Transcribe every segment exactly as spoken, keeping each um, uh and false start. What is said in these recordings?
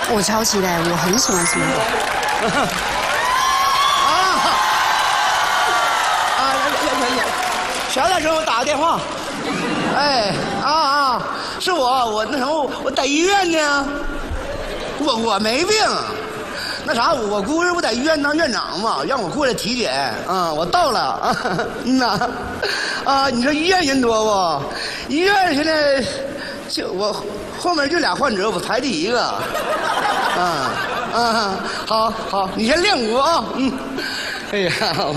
我超期待，我很喜欢什么狗。 啊啊！小点声，我打个电话。哎啊啊！是我，我那什么，我在医院呢。我我没病。那啥，我姑爷不在医院当院长嘛，让我过来体检。啊，我到了。啊，嗯呐。啊，你说医院人多不？医院现在就我后面就俩患者，我排第一个。啊啊，好好，你先练舞啊。嗯。哎呀，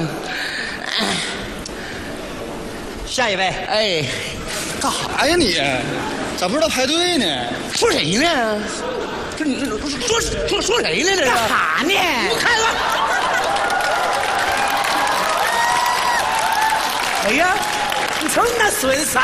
下一位。 哎， 干啥呀你？咋不知道排队呢？ 说谁呢？这你这说说说谁呢？这是干啥呢？ 我看看。哎呀， 你瞅你那损色！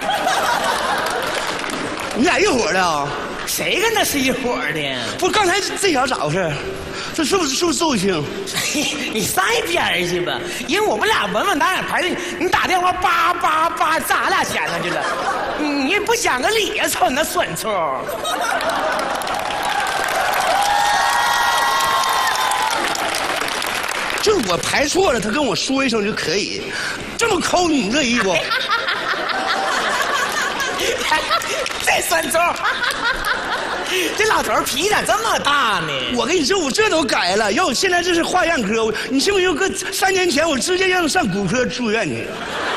你俩一伙的啊？ 谁跟他是一伙的？ 不是，刚才这小咋回事？这是不是是不是周星？ 你上一边去吧，因为我们俩稳稳当当排队，你打电话叭叭叭，咱俩前头去了，你也不讲个理呀！瞅你那损处！ 就是我排错了，他跟我说一声就可以。这么抠你乐意不？ 这酸臭，这老头脾气咋这么大呢？ 我跟你说，我这都改了。要我现在这是化验科，你信不信？搁三年前我直接让他上骨科住院去。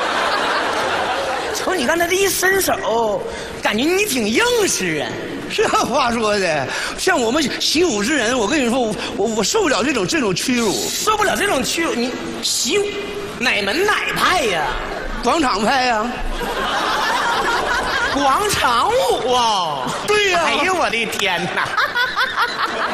瞅你刚才这一伸手，感觉你挺硬实啊。 这话说的，像我们习武之人，我跟你说，我我我受不了这种这种屈辱， 受不了这种屈辱。你习武哪门哪派呀？ 广场派呀、啊。 广场舞啊！ 对呀、啊！ 哎呦我的天哪！